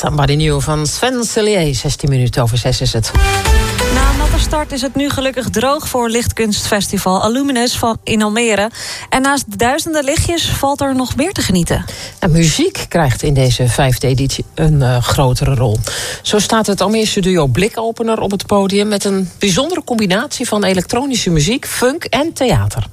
Somebody New van Sven Cellier. 16 minuten over 6 is het. Na een natte start is het nu gelukkig droog voor Lichtkunstfestival Illuminus in Almere. En naast duizenden lichtjes valt er nog meer te genieten. En muziek krijgt in deze 5e editie een grotere rol. Zo staat het Almeerse duo Blikopener op het podium met een bijzondere combinatie van elektronische muziek, funk en theater.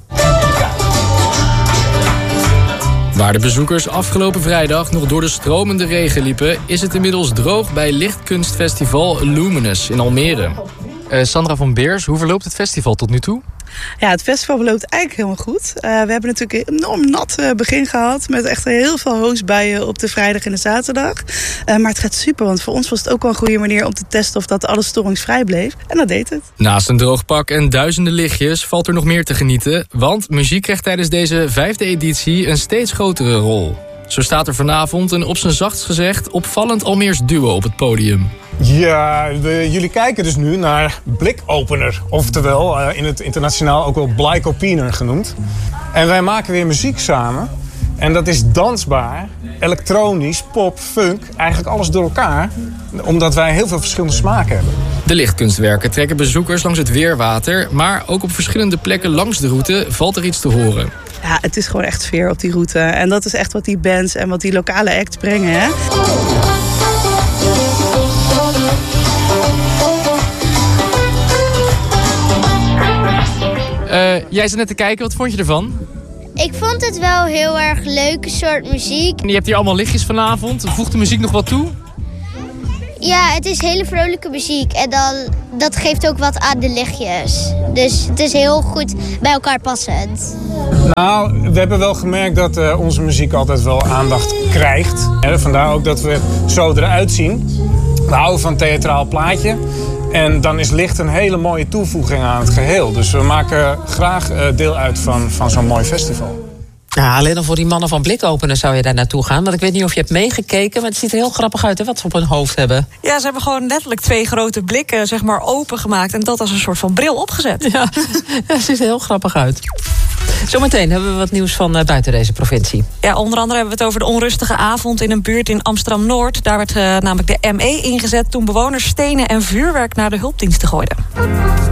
Waar de bezoekers afgelopen vrijdag nog door de stromende regen liepen, is het inmiddels droog bij Lichtkunstfestival Illuminus in Almere. Sandra van Beers, hoe verloopt het festival tot nu toe? Ja, het festival verloopt eigenlijk helemaal goed. We hebben natuurlijk een enorm nat begin gehad met echt heel veel hoosbuien op de vrijdag en de zaterdag. Maar het gaat super, want voor ons was het ook wel een goede manier om te testen of dat alles storingsvrij bleef. En dat deed het. Naast een droog pak en duizenden lichtjes valt er nog meer te genieten, want muziek krijgt tijdens deze 5e editie een steeds grotere rol. Zo staat er vanavond een op zijn zachtst gezegd opvallend Almeers duo op het podium. Ja, jullie kijken dus nu naar Blikopener. Oftewel, in het internationaal ook wel Blikopener genoemd. En wij maken weer muziek samen. En dat is dansbaar, elektronisch, pop, funk, eigenlijk alles door elkaar. Omdat wij heel veel verschillende smaken hebben. De lichtkunstwerken trekken bezoekers langs het Weerwater, maar ook op verschillende plekken langs de route valt er iets te horen. Ja, het is gewoon echt sfeer op die route. En dat is echt wat die bands en wat die lokale acts brengen, hè? Jij zat net te kijken, wat vond je ervan? Ik vond het wel heel erg leuke soort muziek. Je hebt hier allemaal lichtjes vanavond. Voegt de muziek nog wat toe? Ja, het is hele vrolijke muziek en dat geeft ook wat aan de lichtjes. Dus het is heel goed bij elkaar passend. Nou, we hebben wel gemerkt dat onze muziek altijd wel aandacht krijgt. Vandaar ook dat we zo eruit zien. We houden van een theatraal plaatje. En dan is licht een hele mooie toevoeging aan het geheel. Dus we maken graag deel uit van zo'n mooi festival. Ja, alleen al voor die mannen van Blikopener zou je daar naartoe gaan. Want ik weet niet of je hebt meegekeken, maar het ziet er heel grappig uit, hè, wat ze op hun hoofd hebben. Ja, ze hebben gewoon letterlijk 2 grote blikken opengemaakt en dat als een soort van bril opgezet. Ja, het ziet er heel grappig uit. Zometeen hebben we wat nieuws van buiten deze provincie. Ja, onder andere hebben we het over de onrustige avond in een buurt in Amsterdam-Noord. Daar werd namelijk de ME ingezet toen bewoners stenen en vuurwerk naar de hulpdiensten gooiden.